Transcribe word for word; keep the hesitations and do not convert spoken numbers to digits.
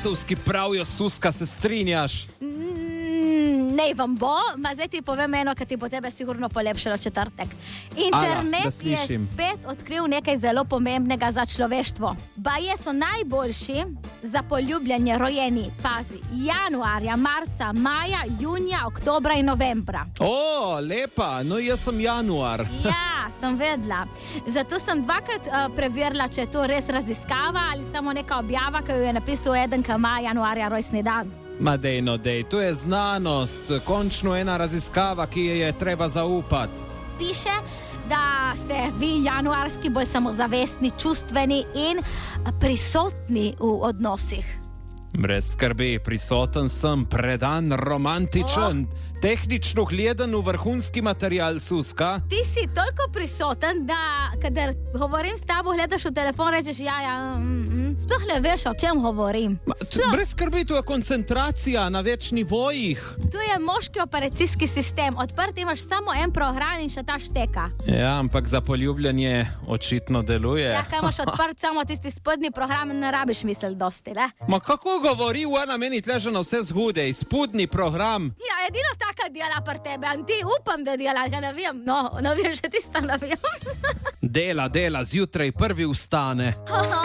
Romantovski pravijo, Suska, se strinjaš? Ne vam bo, ma zdaj ti povem eno, ki ti bo tebe sigurno polepšalo četrtek. Internet Ala, je spet odkril nekaj zelo pomembnega za človeštvo. Baje so najboljši za poljubljanje rojeni, pazi, januarja, marca, maja, junija, oktobra in novembra. O, lepa, no jaz sem januar. Ja, sem vedela. Zato sem dvakrat uh, preverila, če je to res raziskava ali samo neka objava, ki jo je napisal eden, ki ima januarja rojstni dan. Ma dej, no dej, to je znanost, končno ena raziskava, ki je treba zaupati. Piše, da ste vi januarski bolj samozavestni, čustveni in prisotni v odnosih. Brez skrbi, prisoten sem, predan, romantičen, oh. Tehnično gledan v vrhunski material, Suska. Ti si toliko prisoten, da kadar govorim s tabo, gledaš v telefon, rečeš ja, ja, mm, mm. Sploh ne veš, o čem govorim. Ma, t, brez skrbi, tu je koncentracija na več nivojih. Tu je moški operacijski sistem, odprt imaš samo en program in še ta šteka. Ja, ampak za poljubljanje očitno deluje. Ja, kaj imaš odprt samo tisti spodnji program, ne rabiš misel dosti, le? Ma kako govori, ona meni tleže na vse zhude, spodnji program? Ja, edino taka dela par tebe, a ti upam, da dela, ja ne vem, no, ne vem, še tista ne vem. Dela, dela, zjutraj prvi vstane.